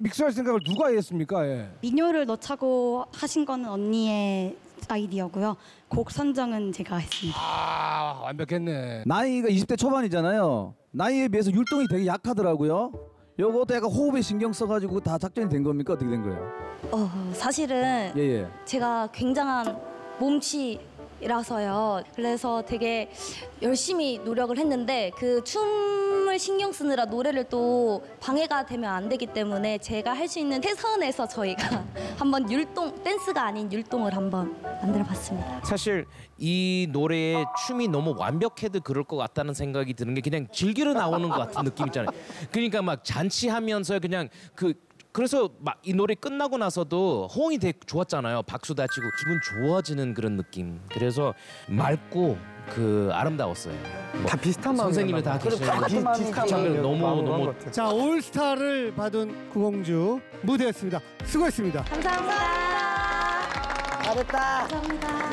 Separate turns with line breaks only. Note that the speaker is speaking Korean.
믹스할 생각을 누가 했습니까? 예.
민요를 넣자고 하신 거는 언니의 아이디어고요. 곡 선정은 제가 했습니다.
아, 완벽했네.
나이가 20대 초반이잖아요. 나이에 비해서 율동이 되게 약하더라고요. 요것도 약간 호흡에 신경 써가지고 다 작전이 된 겁니까? 어떻게 된 거예요?
사실은
예예.
제가 굉장한 몸치라서요. 그래서 되게 열심히 노력을 했는데 그 춤을 신경 쓰느라 노래를 또 방해가 되면 안 되기 때문에 제가 할 수 있는 최선에서 저희가 한번 율동, 댄스가 아닌 율동을 한번 만들어봤습니다.
사실 이 노래에 춤이 너무 완벽해도 그럴 것 같다는 생각이 드는 게 그냥 즐기러 나오는 것 같은 느낌 있잖아요. 그러니까 막 잔치하면서 그냥 그래서 막 이 노래 끝나고 나서도 호응이 되게 좋았잖아요. 박수 다 치고 기분 좋아지는 그런 느낌. 그래서 맑고 아름다웠어요.
다 비슷한 마음이
선생님이 다 계시는
비슷한
너무
자, 올스타를 받은 구공주 무대였습니다. 수고했습니다.
감사합니다.
잘했다.
감사합니다.